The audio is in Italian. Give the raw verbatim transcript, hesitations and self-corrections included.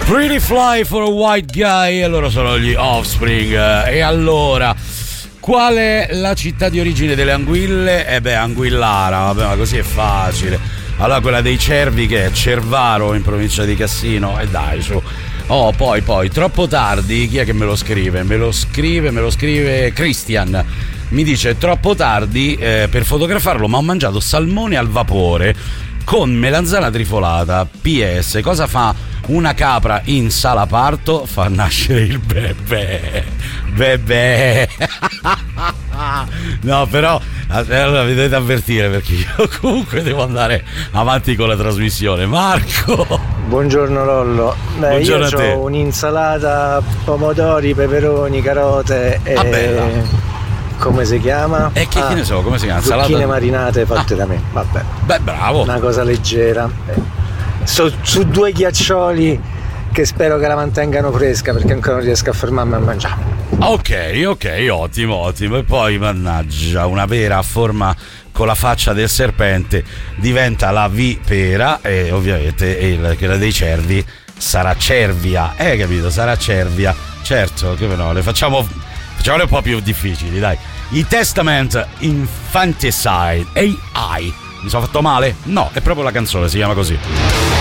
Pretty Fly for a White Guy, e loro sono gli Offspring. E allora, qual è la città di origine delle anguille? Eh beh, Anguillara, vabbè, ma così è facile. Allora quella dei cervi, che è Cervaro, in provincia di Cassino, e dai, su. Oh, poi, poi, troppo tardi, chi è che me lo scrive? Me lo scrive, me lo scrive Christian. Mi dice, troppo tardi eh, per fotografarlo, ma ho mangiato salmone al vapore con melanzana trifolata. P S, cosa fa una capra in sala parto? Fa nascere il bebè. Bebè. No, però allora vi dovete avvertire, perché io comunque devo andare avanti con la trasmissione. Marco, buongiorno Lollo. Beh, buongiorno io a te. ho un'insalata, pomodori, peperoni, carote e ah, bella. Come si chiama? E che, ah, che ne so, come si chiama? Zucchine Salata marinate fatte ah. da me. Vabbè. Beh, bravo. Una cosa leggera. So, su due ghiaccioli che spero che la mantengano fresca, perché ancora non riesco a fermarmi a mangiare. Ok, ok, ottimo, ottimo. E poi, mannaggia, una pera a forma con la faccia del serpente diventa la vipera, e ovviamente il, quella dei cervi sarà cervia. Eh, capito? Sarà cervia. Certo, che no, le facciamo, facciamole un po' più difficili, dai. I Testament Infanticide A I. Mi sono fatto male? No, è proprio la canzone, si chiama così.